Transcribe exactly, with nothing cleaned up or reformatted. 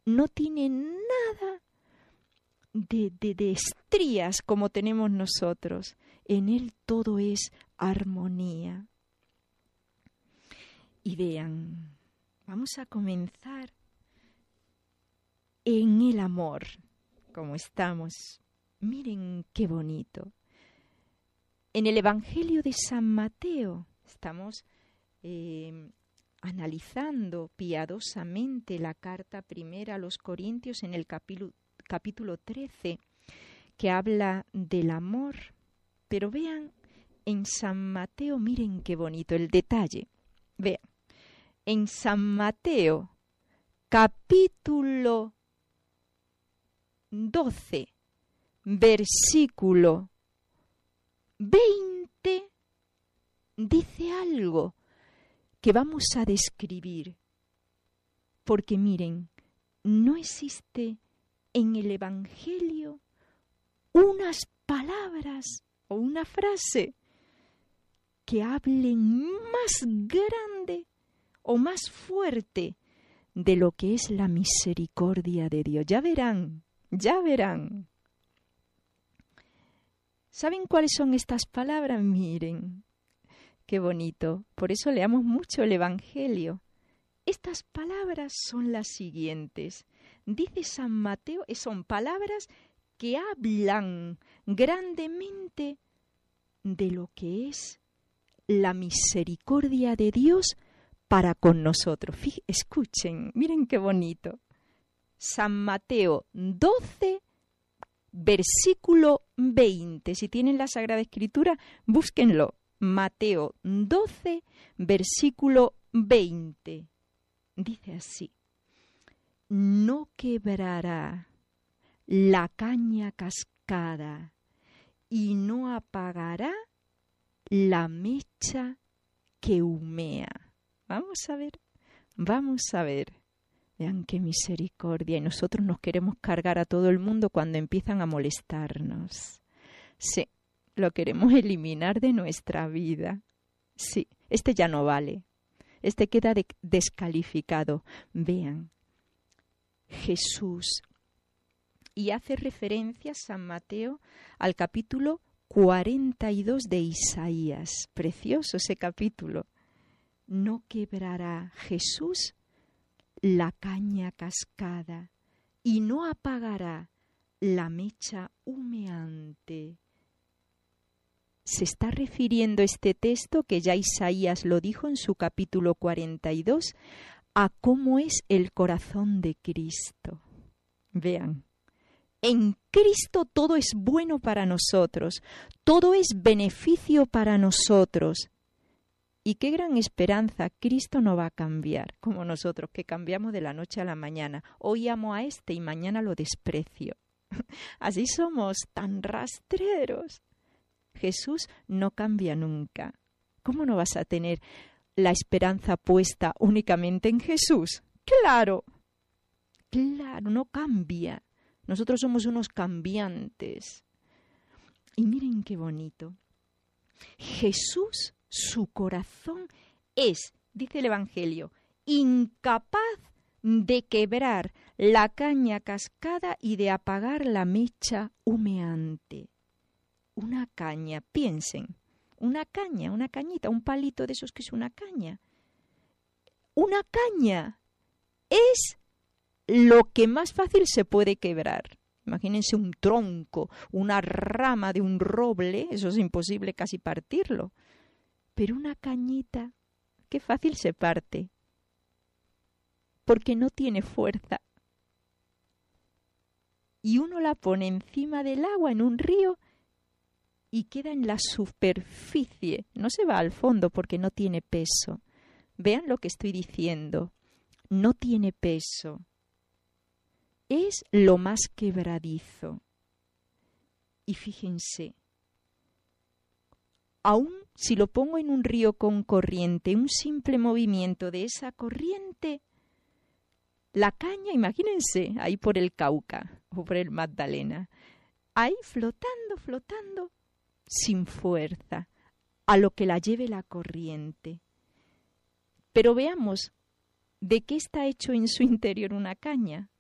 no tiene nada de, de, de estrías como tenemos nosotros. En Él todo es armonía. Y vean, vamos a comenzar en el amor, como estamos. Miren qué bonito. En el Evangelio de San Mateo estamos eh, analizando piadosamente la carta primera a los Corintios en el capítulo, capítulo trece, que habla del amor. Pero vean, en San Mateo, miren qué bonito el detalle. Vean, en San Mateo, capítulo doce, versículo veinte, dice algo que vamos a describir. Porque miren, no existe en el Evangelio unas palabras o una frase que hablen más grande o más fuerte de lo que es la misericordia de Dios. Ya verán, ya verán. ¿Saben cuáles son estas palabras? Miren, qué bonito. Por eso leamos mucho el Evangelio. Estas palabras son las siguientes. Dice San Mateo, son palabras que hablan grandemente de lo que es la misericordia de Dios para con nosotros. Fíjense, escuchen, miren qué bonito. San Mateo doce, versículo veinte. Si tienen la Sagrada Escritura, búsquenlo. Mateo doce, versículo veinte. Dice así: no quebrará la caña cascada y no apagará la mecha que humea. Vamos a ver, vamos a ver. Vean qué misericordia. Y nosotros nos queremos cargar a todo el mundo cuando empiezan a molestarnos. Sí, lo queremos eliminar de nuestra vida. Sí, este ya no vale. Este queda de- descalificado. Vean, Jesús. Y hace referencia San Mateo al capítulo cuarenta y dos de Isaías. Precioso ese capítulo. No quebrará Jesús la caña cascada y no apagará la mecha humeante. Se está refiriendo este texto, que ya Isaías lo dijo en su capítulo cuarenta y dos, a cómo es el corazón de Cristo. Vean, en Cristo todo es bueno para nosotros, todo es beneficio para nosotros. Y qué gran esperanza, Cristo no va a cambiar, como nosotros, que cambiamos de la noche a la mañana. Hoy amo a este y mañana lo desprecio. Así somos, tan rastreros. Jesús no cambia nunca. ¿Cómo no vas a tener la esperanza puesta únicamente en Jesús? Claro, claro, no cambia. Nosotros somos unos cambiantes. Y miren qué bonito. Jesús, su corazón es, dice el Evangelio, incapaz de quebrar la caña cascada y de apagar la mecha humeante. Una caña, piensen, una caña, una cañita, un palito de esos que es una caña. Una caña es lo que más fácil se puede quebrar. Imagínense un tronco, una rama de un roble, eso es imposible casi partirlo. Pero una cañita, qué fácil se parte, porque no tiene fuerza. Y uno la pone encima del agua en un río y queda en la superficie, no se va al fondo porque no tiene peso. Vean lo que estoy diciendo, no tiene peso. Es lo más quebradizo. Y fíjense, aún si lo pongo en un río con corriente, un simple movimiento de esa corriente, la caña, imagínense, ahí por el Cauca o por el Magdalena, ahí flotando, flotando, sin fuerza, a lo que la lleve la corriente. Pero veamos, ¿de qué está hecho en su interior una caña?